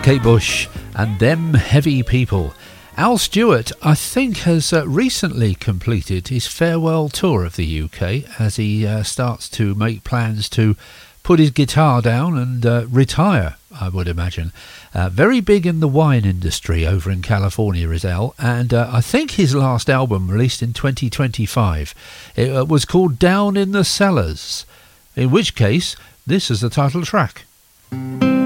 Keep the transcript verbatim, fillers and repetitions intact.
Kate Bush and Them Heavy People. Al Stewart, I think, has uh, recently completed his farewell tour of the U K as he uh, starts to make plans to put his guitar down and uh, retire, I would imagine. Uh, very big in the wine industry over in California is Al, and uh, I think his last album, released in twenty twenty-five, it uh, was called Down in the Cellars, in which case this is the title track.